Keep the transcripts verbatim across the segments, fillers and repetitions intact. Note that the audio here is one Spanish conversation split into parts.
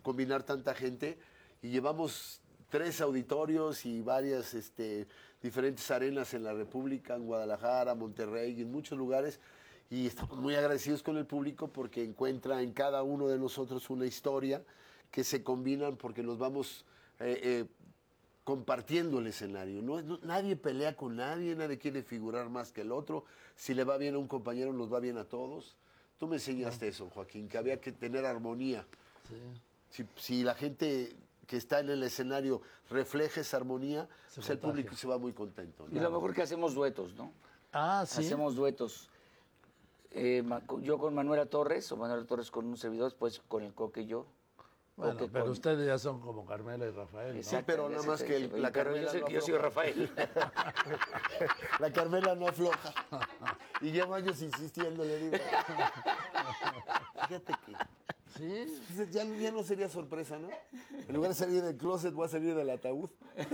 combinar tanta gente y llevamos tres auditorios y varias este, diferentes arenas en la República, en Guadalajara, Monterrey y en muchos lugares. Y estamos muy agradecidos con el público porque encuentra en cada uno de nosotros una historia que se combinan porque nos vamos eh, eh, compartiendo el escenario. No, no, nadie pelea con nadie, nadie quiere figurar más que el otro. Si le va bien a un compañero, nos va bien a todos. Tú me enseñaste eso, Joaquín, que había que tener armonía. Sí. Si, si la gente que está en el escenario refleja esa armonía, pues el público se va muy contento, ¿no? Y lo mejor que hacemos duetos, ¿no? Ah, sí. Hacemos duetos. Eh, yo con Manuela Torres, o Manuela Torres con un servidor, después con el Coque y yo. Bueno, Coque pero con... ustedes ya son como Carmela y Rafael, ¿no? Sí, pero nada más que el, la Carmela. Yo, sé no que yo soy Rafael. La Carmela no afloja. Y llevo años insistiendo, le digo. Fíjate que. Sí. Ya, ya no sería sorpresa, ¿no? En lugar de salir del closet, voy a salir del ataúd.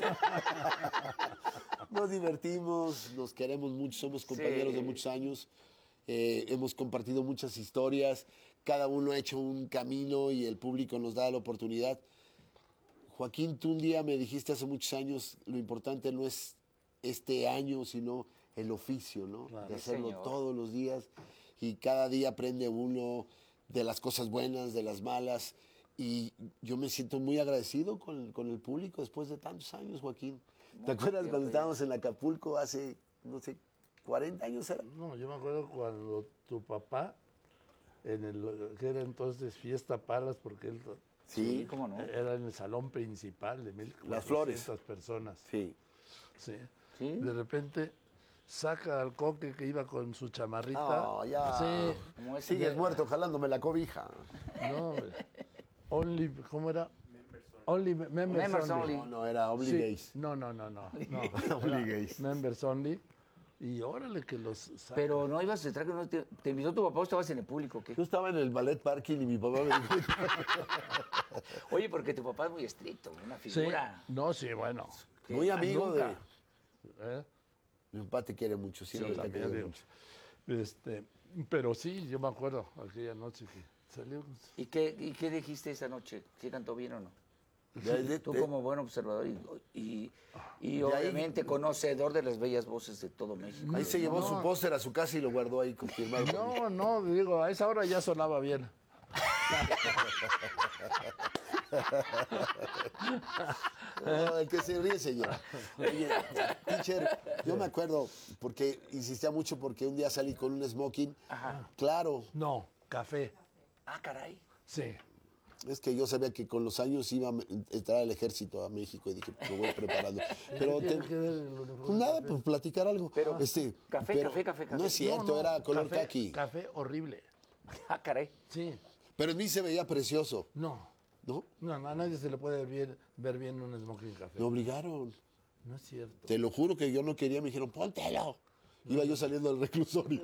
Nos divertimos, nos queremos mucho, somos compañeros sí. de muchos años. Eh, hemos compartido muchas historias, cada uno ha hecho un camino y el público nos da la oportunidad. Joaquín, tú un día me dijiste hace muchos años, lo importante no es este año, sino el oficio, ¿no? Claro, de hacerlo señor. Todos los días y cada día aprende uno de las cosas buenas, de las malas y yo me siento muy agradecido con, con el público después de tantos años, Joaquín. ¿Te no, acuerdas cuando estábamos en Acapulco hace, no sé, cuarenta años era? No, yo me acuerdo cuando tu papá, en el que era entonces Fiesta Palas, porque él sí, ¿cómo no? Era en el salón principal de mil Las Flores. personas. Sí. sí. Sí. De repente saca al Coque que iba con su chamarrita. No, ya. Sí. Como sigues muerto jalándome la cobija. No, only, ¿cómo era? Only members, members only. only. No, no, era Only sí. Gays. No, no, no, no. no. Only Gays. Members only. Y órale que los saca. Pero no ibas a traer, no te, te invitó tu papá o estabas en el público, ¿qué? Yo estaba en el ballet parking y mi papá me dijo. Oye, porque tu papá es muy estricto, una figura. Sí. No, sí, bueno. Muy amigo de. ¿Eh? Mi papá te quiere mucho, siempre sí, te quiere mucho. Este, pero sí, yo me acuerdo aquella noche que salió. ¿Y qué, ¿Y qué dijiste esa noche? ¿Sí cantó bien o no? De, de, Tú de, como buen observador y, y, y obviamente ahí, conocedor de las bellas voces de todo México. Ahí se llevó no. su póster a su casa y lo guardó ahí confirmado. No, no, digo, a esa hora ya sonaba bien. No, el que se ríe, señor. Oye, teacher, yo me acuerdo, porque insistía mucho porque un día salí con un smoking. Ajá. Claro. No, café. Ah, caray. Sí. Es que yo sabía que con los años iba a entrar al ejército a México y dije, me voy preparando. Pero te, pues nada, pues platicar algo. Pero, este, café, pero café, café, café. No es cierto, no, no, era color café, caqui. Café horrible. Ah, caray. Sí. Pero en mí se veía precioso. No. ¿No? No, a nadie se le puede ver, ver bien un smoking café. Me obligaron. No es cierto. Te lo juro que yo no quería, me dijeron, póntelo. Iba yo saliendo del reclusorio.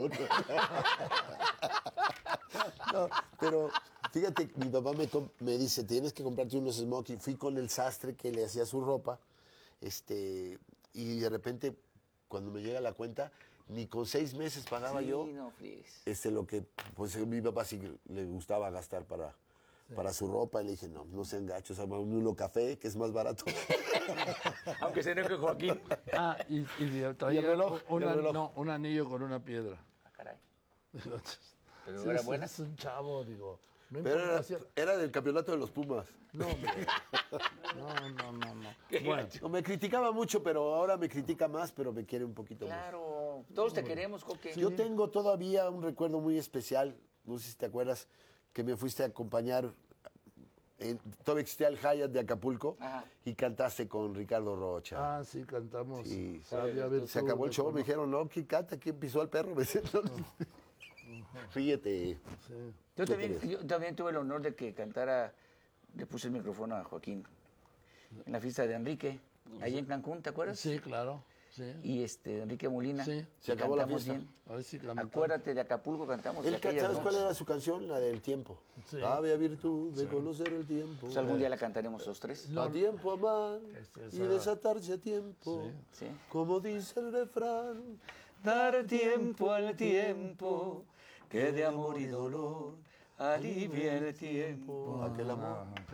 No, pero fíjate, mi papá me, me dice, tienes que comprarte unos smoking. Fui con el sastre que le hacía su ropa, este, y de repente, cuando me llega la cuenta, ni con seis meses pagaba sí, yo. No, please. Este, lo que, pues mi papá sí le gustaba gastar para, sí. para su ropa. Y le dije, no, no sean gachos, uno café, que es más barato. Aunque se enoje Joaquín. Ah, y, y traía ¿Y el reloj? Una, ¿Y el reloj? No, un anillo con una piedra. Ah, caray. Entonces, ¿Pero sí, era es, buena? Es un chavo, digo. No Pero era, si... era del campeonato de los Pumas. No, hombre. No, no, no, no. Bueno, no, me criticaba mucho, pero ahora me critica más, pero me quiere un poquito claro. más. Claro, todos te queremos, Coque. Sí. Yo tengo todavía un recuerdo muy especial, no sé si te acuerdas, que me fuiste a acompañar, en, todavía existía el Hyatt de Acapulco. Ajá. Y cantaste con Ricardo Rocha. Ah, sí, cantamos. Sí, Sabía sí. Se acabó el show, me dijeron, no, ¿quién canta? ¿Quién pisó al perro? Me decían, no. Fíjate. Sí. Yo también, yo también tuve el honor de que cantara, le puse el micrófono a Joaquín en la fiesta de Enrique, allá en Cancún, ¿te acuerdas? Sí, claro. Sí. Y este, Enrique Molina. Sí. Se acabó la fiesta. Bien. A ver si Acuérdate de Acapulco, cantamos. ¿El, ¿Sabes noches? Cuál era su canción? La del tiempo. Sí. Había virtud de sí. conocer el tiempo. Pues algún día la cantaremos los tres. No. A tiempo amar es y desatarse a tiempo. Sí. Sí. Como dice el refrán. Dar tiempo al tiempo, que de amor y dolor alivia el tiempo. Aquel amor.